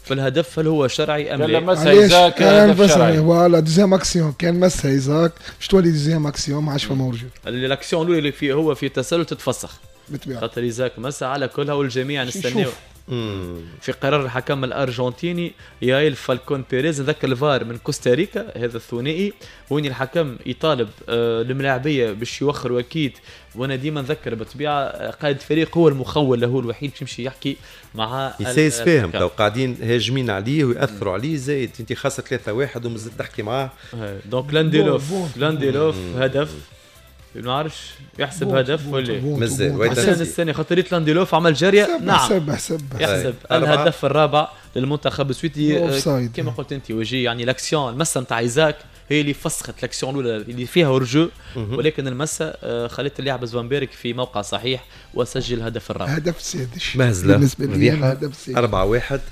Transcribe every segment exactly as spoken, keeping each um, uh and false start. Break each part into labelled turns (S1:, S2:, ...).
S1: في الهدف هل هو شرعي ام لا؟
S2: لما ايزاك
S3: كان شرعي ولا دوزيام اكسيون كان مس ايزاك باش تولي دوزيام اكسيون ما عادش فما ورجو.
S1: الاكسيون الاولى اللي فيه هو في تسلل تتفسخ
S3: بالطبيعه
S1: خاطر ايزاك مس على كلها والجميع نستناو في قرار الحكم الارجنتيني يايل فالكون بيريز. ذاك الفار من كوستاريكا هذا الثنائي وين الحكم يطالب آه الملاعبيه باش يوخروا اكيد. وانا ديما نذكر بالطبيعه قائد فريق هو المخول له الوحيد باش يمشي يحكي مع
S4: يسايس فاهم تو قاعدين هاجمين عليه ويأثروا عليه زايد انت خاصه ثلاثة واحد ومازال تحكي معاه.
S1: دونك لانديلوف لانديلوف هدف ما عارفش يحسب بوت هدف بوت ولا
S4: مازال
S1: عشان الثاني خاطريت لانديلوف عمل جاريه. نعم
S3: حسب حسب
S1: يحسب الهدف الرابع للمنتخب السويدي كما قلت انت وجي. يعني الاكسيون المسه نتاع ايزاك هي اللي فسخت الاكسيون الاولى اللي فيها ورجو ولكن المسه خلت اللاعب زوانبيرغ في موقع صحيح وسجل الهدف الرابع.
S3: هدف سادس
S4: مهزله
S3: بالنسبه لي هدف سادس
S4: أربعة واحد.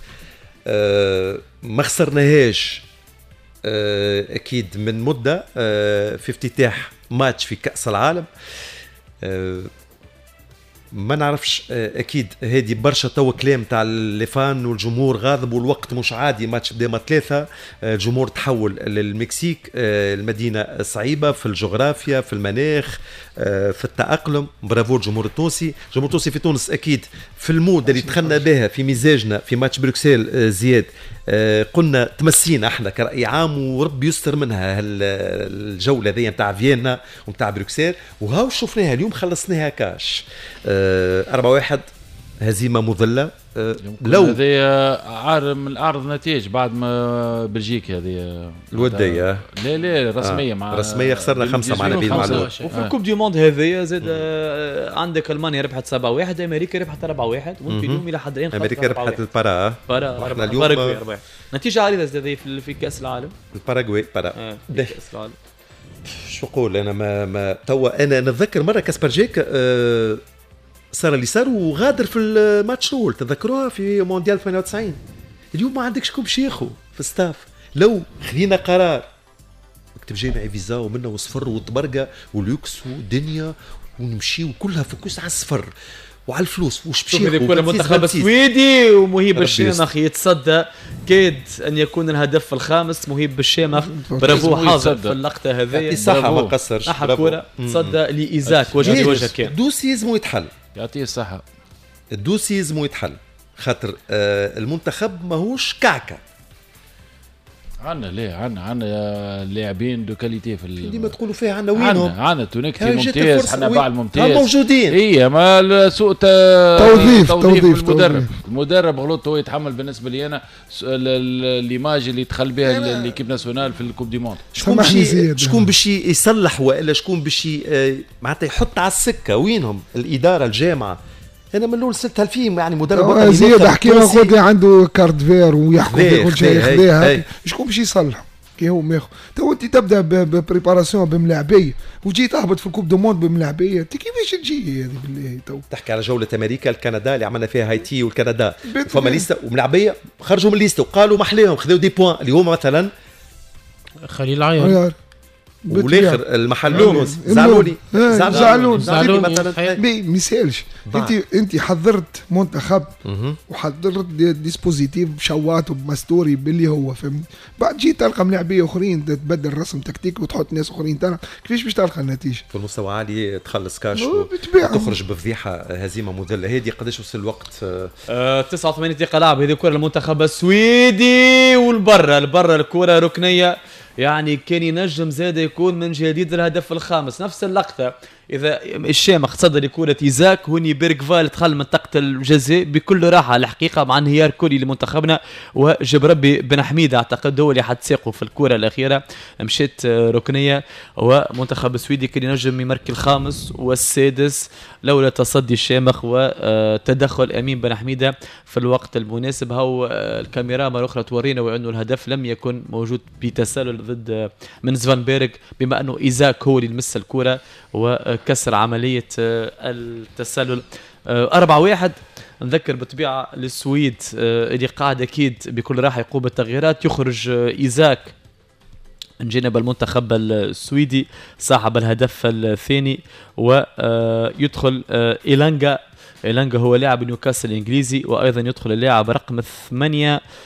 S4: أه ما خسرناهاش أه اكيد من مده أه في افتتاح ماتش في كأس العالم. أه ما نعرفش أه اكيد هذه برشا تو كلام تاع الليفان والجمهور غاضب والوقت مش عادي. ماتش بديما ثلاثة أه الجمهور تحول للمكسيك أه المدينة صعيبة في الجغرافيا في المناخ أه في التأقلم. برافو الجمهور التونسي. الجمهور التونسي في تونس اكيد في المود اللي دخلنا بها في مزاجنا في ماتش بروكسل أه زياد أه قلنا تمسينا احنا كرأي عام ورب يستر منها الجولة ذي نتاع فيينا ونتاع بروكسل وهاو شفناها اليوم خلصناها كاش. أه أربعة واحد هزيمة مذلة. أه
S2: لو هذه عار من أعرض نتائج بعد ما بلجيكا هذه
S4: الودية
S2: لا لا رسمية آه. مع
S4: رسمية خسرنا خمسة مع نبيل معلول.
S1: وفي الكوب دي موند هذه زاد آه. عندك ألمانيا ربحت سبعة واحد أمريكا ربحت أربعة واحد وانت اليوم إلى حد الآن
S4: أمريكا ربحت البارا
S1: بارا اليوم نتيجة عريضة زاد في في كأس العالم
S4: الباراغواي بارا
S1: آه. كأس العالم.
S4: شو نقول أنا ما ما توا أنا نتذكر مرة كاسبرجيك أه صار اللي صار وغادر في الماتش الاول تذكروها في مونديال ثمانية وتسعين. اليوم ما عندكش كوب شيخو في الستاف. لو خلينا قرار اكتب جامعي فيزا ومنه وصفر وطبرقه واليوكس ودنيا ونمشي وكلها فوكس على الصفر وعلى الفلوس وش بشيخو.
S1: هذا كل المنتخب السويدي ومهيب الشامخ يتصدى كاد ان يكون الهدف الخامس. مهيب الشامخ برافو حاضر في اللقطه هذه
S4: صحه ما قصرش
S1: نحى كوره تصدى لايزاك وجه لوجه كان
S4: دوسي يزمو يتحل
S2: يعطيه الصحه.
S4: الدوسي يزمو يتحل خاطر آه المنتخب ماهوش كعكه.
S2: عنا ليه عنا عنا لاعبين دو كاليتي في
S4: ديما تقولوا فيها عنا وينهم
S2: عنا عنا تونيك ممتاز حنا باع الممتاز
S4: موجودين.
S2: هي ما سوء
S3: توظيف توظيف
S2: المدرب المدرب غلط هو يتحمل بالنسبه لي انا ليماج اللي دخل بها ليكيب ناسيونال في الكوب دي موند.
S4: شكون باش شكون باش يصلح والا شكون باش معناتها يحط على السكه وينهم الاداره الجامعه. انا من الاول سلت هالفيلم يعني مدرب وطني
S3: زياد حكينا خذ عنده كارت فير ويحكم كل شيء يخليها شكون باش يصلح كي هو ماخذ. تو انت تبدا ببريباراسيون بملاعبيه وجيت تهبط في الكوب دو موند بملاعبيه انت كيفاش تجي هذه بالله. تو
S4: تحكي على جوله امريكا الكندا اللي عملنا فيها هايتي والكندا فما ليسته وملاعبيه خرجوا من الليسته وقالوا محليهم خذوا دي بوان اللي هما مثلا
S5: خليل عيار
S4: والاخر المحل زعلوني
S3: زعلوني زعلوني مثلا ما مثالش. انت انت حضرت منتخب وحضرت ديسبوزيتيف بشوات وبمستوري باللي هو فهمت. بعد جيت تلقى ملاعبيه اخرين تبدل رسم تكتيك وتحط ناس اخرين تاع كيفاش باش تلقى النتيجه
S4: في المستوى عالي تخلص كاش وتخرج بفضيحه هزيمه مذله. هذه قداش وصل الوقت
S1: أه تسعة وثمانين دقيقه لعب هذه كره المنتخب السويدي والبرة البرة الكره ركنيه يعني كان ينجم زاد يكون من جديد الهدف الخامس. نفس اللقطة إذا الشامخ تصدر لكرة إيزاك هوني بيرغفال دخل منطقة الجزاء بكل راحة الحقيقة مع انهيار كلي لمنتخبنا وجب ربي بن حميد أعتقد هو اللي حتساقه في الكرة الأخيرة مشيت ركنية ومنتخب السويدي كان ينجم يمرك الخامس والسادس لولا تصدي الشامخ وتدخل أمين بن حميدة في الوقت المناسب. هو الكاميرا مرة أخرى تورينا وأنه الهدف لم يكن موجود بتسلل ضد من زوانبيرغ بما أنه إيزاك هو اللي لمس الكرة وكسر عملية التسلل. أربعة واحد. نذكر بطبيعة للسويد اللي قاعد أكيد بكل راحة يقوم بالتغييرات. يخرج إيزاك من جانب المنتخب السويدي صاحب الهدف الثاني ويدخل إيلانجا. إيلانجا هو لاعب نيوكاسل الإنجليزي وأيضا يدخل اللاعب رقم ثمانية